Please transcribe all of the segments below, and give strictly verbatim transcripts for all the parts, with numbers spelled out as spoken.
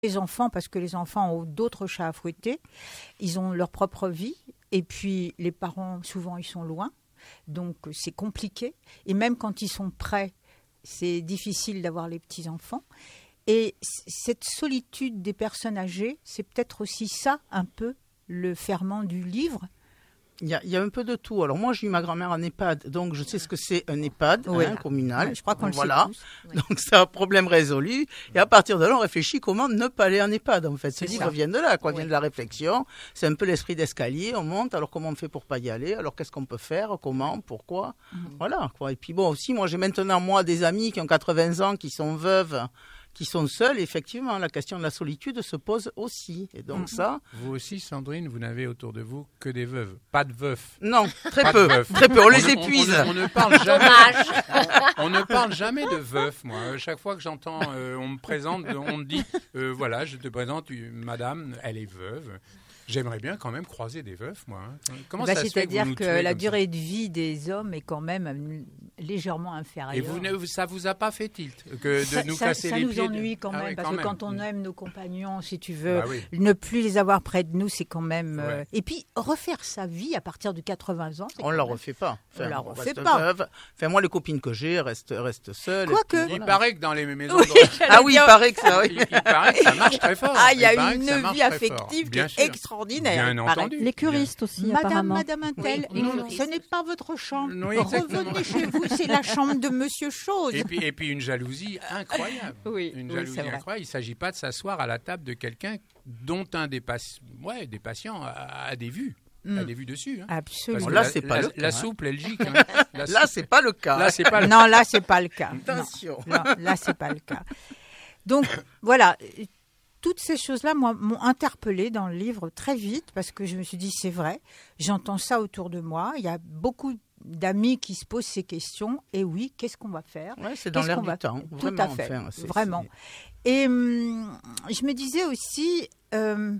les enfants, parce que les enfants ont d'autres chats à fouetter, ils ont leur propre vie, et puis les parents, souvent, ils sont loin, donc c'est compliqué. Et même quand ils sont prêts, c'est difficile d'avoir les petits-enfants. Et cette solitude des personnes âgées, c'est peut-être aussi ça, un peu, le ferment du livre. Il y, a, il y a un peu de tout. Alors moi, j'ai eu ma grand-mère en EHPAD, donc je sais ce que c'est un EHPAD oui. hein, communal. Oui, je crois qu'on voilà. le sait tous. Oui. Donc c'est un problème résolu. Et à partir de là, on réfléchit comment ne pas aller en EHPAD. En fait, ce livre vient de là, quoi, oui. vient de la réflexion. C'est un peu l'esprit d'escalier. On monte. Alors comment on fait pour pas y aller? Alors qu'est-ce qu'on peut faire? Comment? Pourquoi? Mm-hmm. Voilà. Quoi. Et puis bon, aussi, moi, j'ai maintenant moi des amis qui ont quatre-vingts ans, qui sont veuves, qui sont seuls, effectivement, la question de la solitude se pose aussi. Et donc mmh. ça... Vous aussi, Sandrine, vous n'avez autour de vous que des veuves, pas de veufs. Non, très peu, très peu, on, on les ne, épuise. On, on, on, ne parle jamais, on, on ne parle jamais de veufs, moi. Chaque fois que j'entends, euh, on me présente, on me dit, euh, voilà, je te présente une madame, elle est veuve. J'aimerais bien quand même croiser des veufs, moi. Comment bah, ça se fait que vous nous C'est-à-dire que la durée ça de vie des hommes est quand même légèrement inférieure. Et vous ne, ça vous a pas fait tilt que de ça, nous ça, casser ça les nous pieds Ça nous ennuie quand ah même, oui, parce quand que même. quand on aime nos compagnons, si tu veux, bah oui. ne plus les avoir près de nous, c'est quand même... Ouais. Euh... Et puis, refaire sa vie à partir de quatre-vingts ans, c'est On ne la même... refait pas. Enfin, on la on refait pas. Veuve. Enfin, moi, les copines que j'ai restent, restent seules. Quoique. Il voilà. paraît que dans les maisons... Oui, de... Ah oui, il paraît que ça... Oui. il, il paraît que ça marche très fort. Ah, il y a il une vie affective qui est sûr. extraordinaire. Bien entendu. Les curistes aussi, Madame, apparemment. Madame Intel, oui, non, non. ce n'est pas votre chambre. Oui, revenez chez vous, c'est la chambre de Monsieur Chose. Et puis, et puis une jalousie incroyable. Oui, une oui, jalousie incroyable. Il ne s'agit pas de s'asseoir à la table de quelqu'un dont un des, pas... ouais, des patients a, a des vues. Mm. A des vues dessus. Hein. Absolument. Bon, là, la, c'est pas la, le cas. La soupe belgique. Hein. La là, c'est pas le cas. Là, c'est pas le... Non, là, c'est pas le cas. Attention. Non, non, là, c'est pas le cas. Donc, voilà. Toutes ces choses-là, moi, m'ont interpellée dans le livre très vite parce que je me suis dit, c'est vrai, j'entends ça autour de moi. Il y a beaucoup d'amis qui se posent ces questions. Et oui, qu'est-ce qu'on va faire? Ouais, c'est dans l'air du temps. Tout Vraiment, à fait, enfin, c'est, vraiment. C'est... Et hum, je me disais aussi, euh,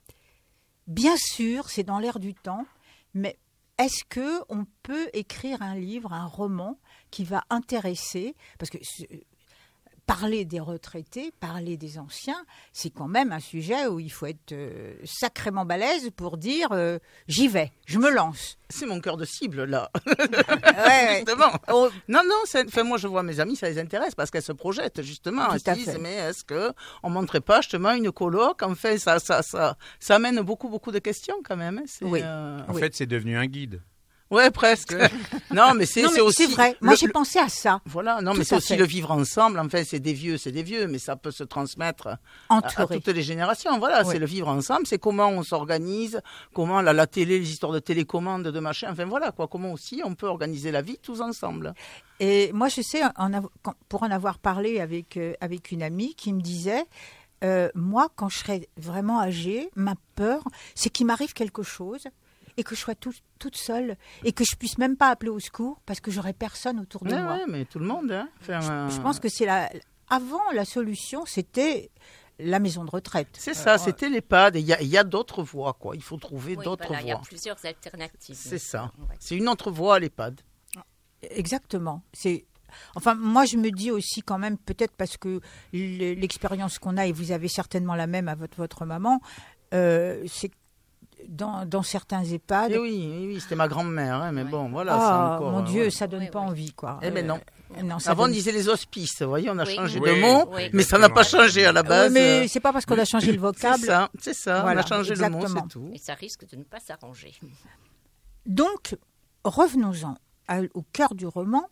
bien sûr, c'est dans l'air du temps, mais est-ce qu'on peut écrire un livre, un roman qui va intéresser, parce que parler des retraités, parler des anciens, c'est quand même un sujet où il faut être euh, sacrément balèze pour dire euh, j'y vais, je me lance. C'est mon cœur de cible, là. Ouais, justement. Oh. Non, non, c'est, enfin, moi je vois mes amies, ça les intéresse parce qu'elles se projettent, justement. Elles se disent, mais est-ce qu'on ne montrerait pas justement une coloc? En fait, ça, ça, ça, ça amène beaucoup, beaucoup de questions quand même. C'est, oui. Euh... En oui. fait, c'est devenu un guide. Ouais, presque. non, mais c'est, non, c'est mais aussi. C'est vrai. Moi, le, j'ai le... pensé à ça. Voilà. Non, Tout mais c'est aussi fait. le vivre ensemble. En fait, c'est des vieux, c'est des vieux, mais ça peut se transmettre à, à toutes les générations. Voilà, oui. C'est le vivre ensemble. C'est comment on s'organise, comment la, la télé, les histoires de télécommande, de machin. Enfin, voilà, quoi. Comment aussi on peut organiser la vie tous ensemble. Et moi, je sais, en av- pour en avoir parlé avec, euh, avec une amie qui me disait, euh, moi, quand je serai vraiment âgée, ma peur, c'est qu'il m'arrive quelque chose et que je sois tout, toute seule et que je puisse même pas appeler au secours parce que j'aurai personne autour de ouais, moi. Ouais, mais tout le monde. Hein, faire je, un... je pense que c'est la. Avant, la solution, c'était la maison de retraite. C'est ça, euh, c'était l'EHPAD. Il y a, il y a d'autres voies, quoi. Il faut trouver oui, d'autres voilà, voies. Il y a plusieurs alternatives. C'est ça. Ouais. C'est une autre voie à l'EHPAD. Exactement. C'est. Enfin, moi, je me dis aussi quand même, peut-être parce que l'expérience qu'on a, et vous avez certainement la même à votre, votre maman, euh, c'est Dans, dans certains EHPAD. Et oui, oui, oui, c'était ma grand-mère, hein, mais ouais. bon, voilà. Ah, c'est encore, mon Dieu, ouais. ça donne ouais, pas ouais. envie, quoi. Eh ben non. Euh, non ça Avant, donne... on disait les hospices. Vous voyez, on a oui. changé oui, de mot, oui, mais ça n'a pas changé à la base. Oui, mais c'est pas parce qu'on a changé le vocable. C'est ça, c'est ça. Voilà, on a changé exactement. le mot, c'est tout. Et ça risque de ne pas s'arranger. Donc, revenons-en à, au cœur du roman.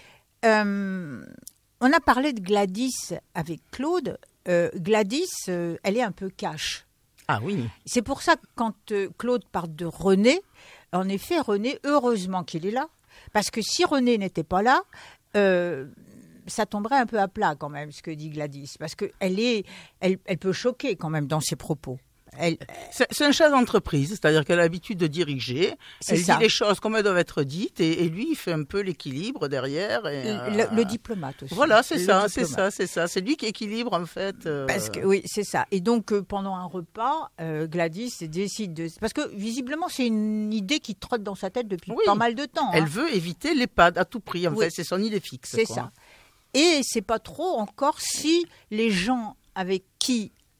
Euh, on a parlé de Gladys avec Claude. Euh, Gladys, euh, elle est un peu cash. Ah oui. C'est pour ça que quand euh, Claude parle de René, en effet, René, heureusement qu'il est là. Parce que si René n'était pas là, euh, ça tomberait un peu à plat quand même, ce que dit Gladys. Parce qu'elle est, elle, elle peut choquer quand même dans ses propos. Elle, c'est, c'est un chef d'entreprise, c'est-à-dire qu'elle a l'habitude de diriger. Elle ça. dit les choses comme elles doivent être dites et, et lui, il fait un peu l'équilibre derrière. Et, le, euh, le diplomate aussi. Voilà, c'est le ça, diplomate. c'est ça, c'est ça. C'est lui qui équilibre en fait. Euh... Parce que, oui, c'est ça. Et donc, euh, pendant un repas, euh, Gladys décide de... Parce que visiblement, c'est une idée qui trotte dans sa tête depuis oui. pas mal de temps. Elle hein. veut éviter l'EHPAD à tout prix. En oui. fait, c'est son idée fixe. C'est quoi. ça. Et c'est pas trop encore si les gens avec qui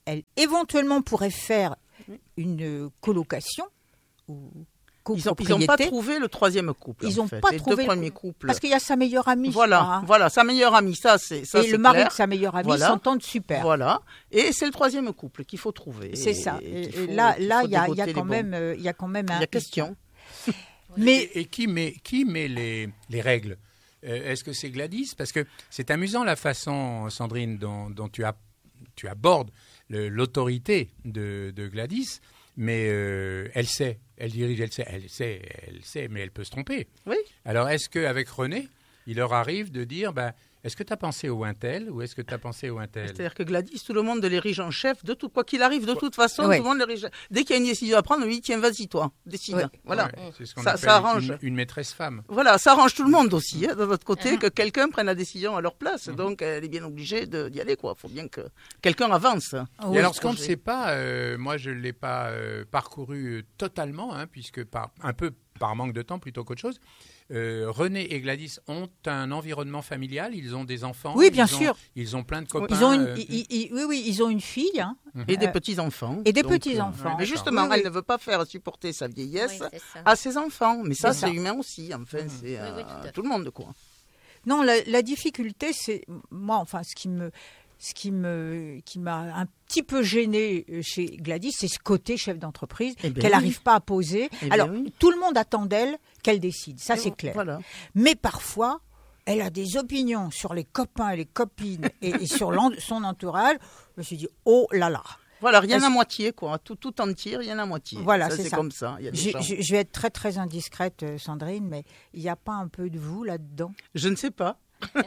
elle éventuellement pourrait faire une colocation ou Ils n'ont copropriété. pas trouvé le troisième couple. Ils en n'ont fait. pas Les trouvé deux le- premiers couples. Parce qu'il y a sa meilleure amie. Voilà, je crois, hein. voilà, sa meilleure amie, ça c'est ça. Et c'est le mari clair. de sa meilleure amie Voilà. s'entendent super. Voilà, et c'est le troisième couple qu'il faut trouver. C'est et- ça. et Et, qu'il et faut- là, qu'il là, faut il y a, il y a dégoter quand les bons. même, euh, il y a quand même un. Il y a question. Mais Et, et qui met, qui met les, les règles Euh, Est-ce que c'est Gladys? Parce que c'est amusant la façon, Sandrine, dont, dont tu, as, tu abordes le- l'autorité de, de Gladys, mais euh, elle sait, elle dirige, elle sait, elle sait, elle sait, mais elle peut se tromper. Oui. Alors, est-ce qu'avec René, il leur arrive de dire, ben, est-ce que tu as pensé au Intel ou est-ce que tu as pensé au Intel? C'est-à-dire que Gladys, tout le monde l'érige en chef, de tout, quoi qu'il arrive, de toute façon, Ouais. tout le monde l'érige. Dès qu'il y a une décision à prendre, on lui dit tiens, vas-y, toi, décide. Ouais. Voilà. Ouais, c'est ce qu'on Ça- appelle ça arrange. Une, une maîtresse femme. Voilà, ça arrange tout le monde aussi, hein, de votre côté, Mhm. que quelqu'un prenne la décision à leur place. Mhm. Donc, elle est bien obligée de- d'y aller, quoi. Il faut bien que quelqu'un avance. Oui. Et alors, ce qu'on ne projet. sait pas, euh, moi je ne l'ai pas euh, parcouru euh, totalement, hein, puisque par, un peu par manque de temps plutôt qu'autre chose, euh, René et Gladys ont un environnement familial, ils ont des enfants. Oui, bien ils ont- sûr. Ils ont plein de copains. ils ont une, euh, ils- ils- oui, oui, ils ont une fille hein, Et des Euh, petits-enfants. et des Donc, petits-enfants. ouais, Mais d'accord. justement, Oui, oui. elle ne veut pas faire supporter sa vieillesse Oui, c'est ça. à ses enfants. Mais ça, C'est c'est ça. humain aussi. Enfin, c'est Oui, euh, oui, tout à fait. tout le monde, quoi. Non, la, la difficulté, c'est moi, enfin, ce qui me, ce qui me, qui m'a un petit peu gêné chez Gladys, c'est ce côté chef d'entreprise Eh ben qu'elle oui. n'arrive pas à poser. Eh ben Alors, oui. tout le monde attend d'elle qu'elle décide, ça Et c'est bon, clair. Voilà. Mais parfois, elle a des opinions sur les copains et les copines et, et sur l'en- son entourage. Je me suis dit, oh là là. Voilà, rien Est-ce- à moitié, quoi. Tout, tout entier, rien à moitié. Voilà, Ça, c'est c'est ça. comme ça. Il y a des Je, gens- je- je vais être très très indiscrète, euh, Sandrine, mais il n'y a pas un peu de vous là-dedans? Je ne sais pas.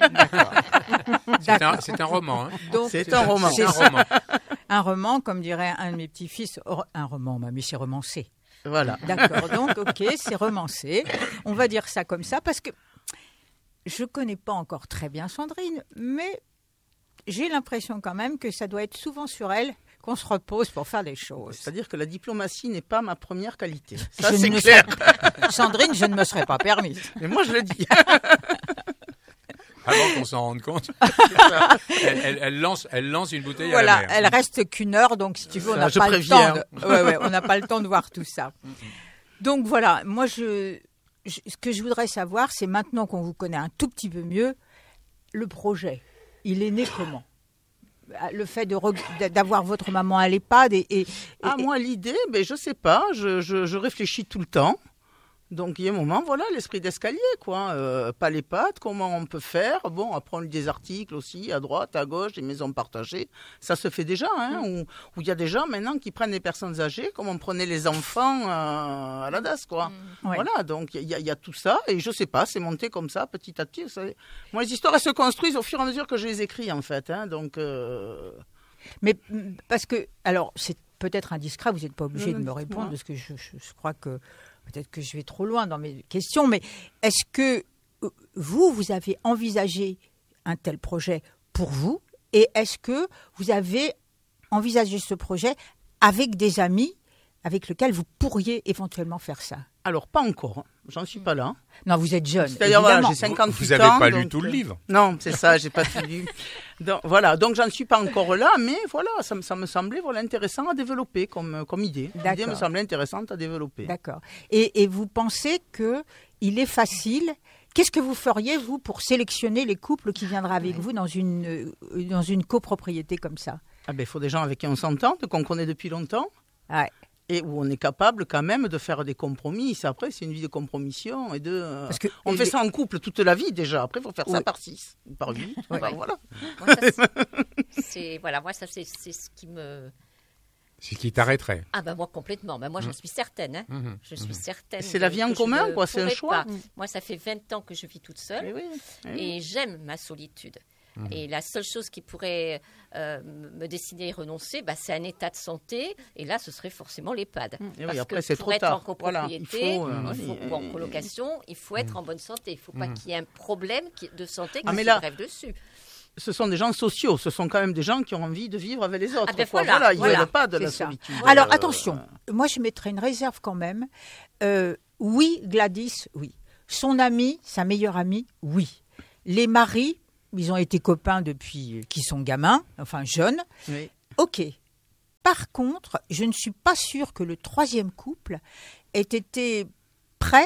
c'est, un, c'est un roman. hein. Donc, C'est un roman. C'est un ça. roman. Un roman, comme dirait un de mes petits-fils, or- un roman, mais c'est romancé. Voilà. D'accord, donc ok, c'est romancé. On va dire ça comme ça, parce que je ne connais pas encore très bien Sandrine, mais j'ai l'impression quand même que ça doit être souvent sur elle qu'on se repose pour faire des choses. C'est-à-dire que la diplomatie n'est pas ma première qualité. Ça, Je c'est ne clair. serais- Sandrine, je ne me serais pas permise. Mais moi, je le dis. Avant qu'on s'en rende compte. elle, elle- elle lance, elle lance une bouteille Voilà, à la mer. elle reste qu'une heure, donc si tu veux, on Ça, n'a je pas le préviens. temps. De... Ouais, ouais, on n'a pas le temps de voir tout ça. Donc voilà, moi, je... je- ce que je voudrais savoir, c'est maintenant qu'on vous connaît un tout petit peu mieux, le projet. Il est né comment? Le fait de reg- d'avoir votre maman à l'EHPAD et, et- Ah, et- moi, l'idée, ben, je sais pas. Je, je, je réfléchis tout le temps. Donc, il y a un moment, voilà, l'esprit d'escalier, quoi. Euh, pas les pattes, comment on peut faire. Bon, après, on lit des articles aussi, à droite, à gauche, des maisons partagées. Ça se fait déjà, hein, où où il y a des gens maintenant qui prennent des personnes âgées, comme on prenait les enfants euh, à la D A S, quoi. Ouais. Voilà, donc il y, a- il y a tout ça, et je sais pas, c'est monté comme ça, petit à petit. Vous savez. Moi, les histoires, elles se construisent au fur et à mesure que je les écris, en fait. Hein, donc, euh, Mais mm, parce que, alors, c'est peut-être indiscret, vous n'êtes pas obligé Non, de non, me dites-moi. répondre, parce que je, je- je crois que peut-être que je vais trop loin dans mes questions, mais est-ce que euh, vous, vous avez envisagé un tel projet pour vous, et est-ce que vous avez envisagé ce projet avec des amis avec lesquels vous pourriez éventuellement faire ça? alors, pas encore, hein. J'en suis pas là. Non, vous êtes jeune, C'est-à-dire, voilà, évidemment. j'ai cinquante-huit Vous n'avez ans. pas lu donc, tout le euh, livre. Non, c'est ça, j'ai pas tout lu. Donc, voilà, donc j'en suis pas encore là, mais voilà, ça, me- ça me semblait voilà, intéressant à développer comme, comme idée. L'idée D'accord. me semblait intéressante à développer. D'accord. Et, et vous pensez qu'il est facile. Qu'est-ce que vous feriez, vous, pour sélectionner les couples qui viendraient avec vous dans une, euh, dans une copropriété comme ça? Ah ben, il faut des gens avec qui on s'entend, qu'on connaît depuis longtemps, Ouais. et où on est capable quand même de faire des compromis. C'est Après, c'est une vie de compromission et de. euh, Parce que on et fait les- ça en couple toute la vie déjà. Après, il faut faire ça Oui. par six, ou par huit. Ouais. Par- voilà. Moi, ça, c'est- c'est voilà, moi ça c'est c'est ce qui me C'est qui t'arrêterait. ah ben moi complètement. Ben moi je suis certaine. Hein. Mhm. Je suis certaine. C'est la que- vie en que je commun, ne quoi, c'est un pourrais choix. pas. Moi ça fait vingt ans que je vis toute seule Eh oui, eh oui. et j'aime ma solitude. Et la seule chose qui pourrait euh, me décider à renoncer, bah, c'est un état de santé. Et là, ce serait forcément l'EHPAD. Et oui, Parce après, que c'est pour trop être tard. en Voilà, copropriété il faut, euh, il faut- oui, ou en euh, colocation, il faut être en bonne santé. Il ne faut pas qu'il y ait un problème qui- de santé qui Ah, mais se là- grève dessus. Ce sont des gens sociaux, ce sont quand même des gens qui ont envie de vivre avec les autres. Ah ben quoi. voilà, ils voilà. veulent pas de C'est la ça. solitude. Alors, Euh, attention, moi, je mettrais une réserve quand même. Euh, oui, Gladys, oui. Son ami, sa meilleure amie, oui. Les maris, ils ont été copains depuis qu'ils sont gamins, enfin jeunes. oui. OK. Par contre, je ne suis pas sûre que le troisième couple ait été prêt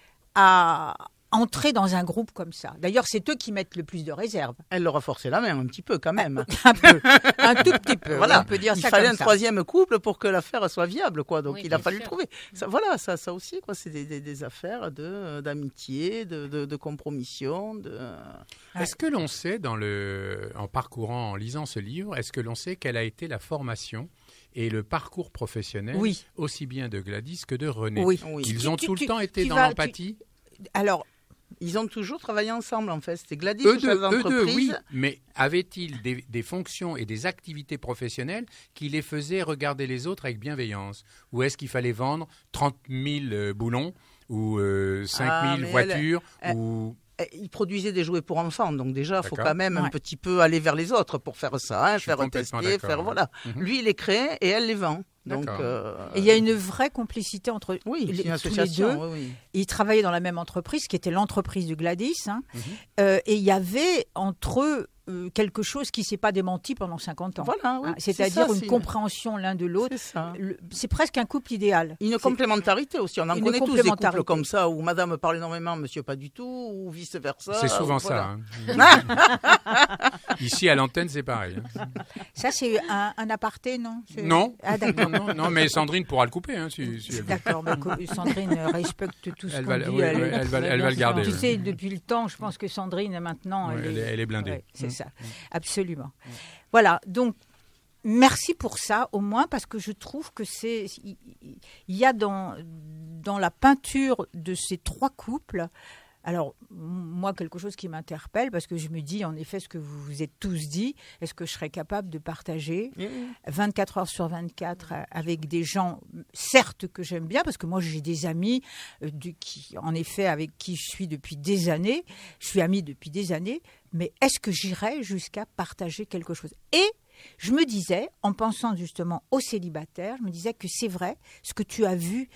à entrer dans un groupe comme ça. D'ailleurs, c'est eux qui mettent le plus de réserve. Elle leur a forcé la main un petit peu quand même. Un peu, un tout petit peu. Voilà, on peut dire il ça fallait comme un ça. troisième couple pour que l'affaire soit viable, quoi. Donc Oui, il a bien fallu sûr. le trouver. Ça, voilà, ça, ça aussi, quoi. C'est des, des, des affaires de d'amitié, de, de, de compromission. De... Ouais. Est-ce que l'on sait, dans le, en parcourant, en lisant ce livre, est-ce que l'on sait quelle a été la formation et le parcours professionnel, Oui. aussi bien de Gladys que de René? Oui. Oui. Ils Tu- ont tu- tout tu- le temps été tu dans vas- l'empathie. Alors, Ils ont toujours travaillé ensemble, en fait. C'était Gladys, Eux le deux, chef eux d'entreprise. deux, oui, mais avaient-ils des, des fonctions et des activités professionnelles qui les faisaient regarder les autres avec bienveillance? Ou est-ce qu'il fallait vendre trente mille euh, boulons ou euh, cinq mille Ah, mais voitures elle- ou... Ils produisaient des jouets pour enfants, donc déjà, il faut D'accord. quand même un Ouais. petit peu aller vers les autres pour faire ça, hein, suis faire complètement tester, d'accord, faire ouais. voilà. Mhm. Lui, il les crée et elle les vend. Donc, D'accord. euh, il y a une vraie complicité entre oui, les, c'est une tous les deux. association. Oui, oui. Ils travaillaient dans la même entreprise, qui était l'entreprise de Gladys. Hein. Mhm. Euh, et il y avait entre eux euh, quelque chose qui ne s'est pas démenti pendant cinquante ans. Voilà, oui. Hein, c'est c'est-à-dire ça, une c'est compréhension l'un de l'autre. C'est ça. Le- C'est presque un couple idéal. Une C'est- complémentarité aussi. On en Une connaît tous des complémentarité. couples comme ça où madame parle énormément, monsieur pas du tout, ou vice-versa. C'est souvent ou ça. voilà. hein. Ici, à l'antenne, c'est pareil. hein. Ça, c'est un, un aparté, non C'est- Non. Ah, non, d'accord. non, non, mais Sandrine pourra le couper. Hein, si, si elle veut. D'accord, mais co- Sandrine respecte tout ce Elle qu'on va- dit. oui, oui, elle va- elle va le garder, Tu oui. sais, depuis le temps, je pense que Sandrine, maintenant, Ouais, elle est- elle est blindée. Ouais, c'est Mm. ça, absolument. Voilà, donc merci pour ça, au moins, parce que je trouve que c'est, il il y a dans dans la peinture de ces trois couples. Alors, moi, quelque chose qui m'interpelle, parce que je me dis, en effet, ce que vous vous êtes tous dit, est-ce que je serais capable de partager Oui, oui. vingt-quatre heures sur vingt-quatre euh, avec des gens, certes, que j'aime bien, parce que moi, j'ai des amis, euh, du- qui, en effet, avec qui je suis depuis des années, je suis amie depuis des années, mais est-ce que j'irais jusqu'à partager quelque chose ? Et je me disais, en pensant justement aux célibataires, je me disais que c'est vrai, ce que tu as vu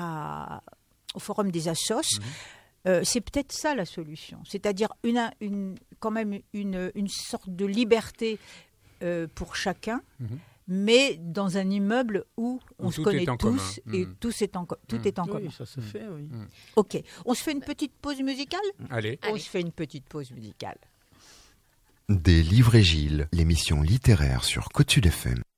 à, au Forum des Assos, euh, c'est peut-être ça la solution. C'est-à-dire une, une, quand même une, une sorte de liberté euh, pour chacun, Mhm. mais dans un immeuble où on Où se tout connaît est en tous commun. et Mhm. tous est en co- tout Mhm. est en commun. Oui, ça se fait, oui. Ok, on se fait une petite pause musicale Allez. On Allez. se fait une petite pause musicale. Des livres et Gilles, l'émission littéraire sur Côte-Sud F M.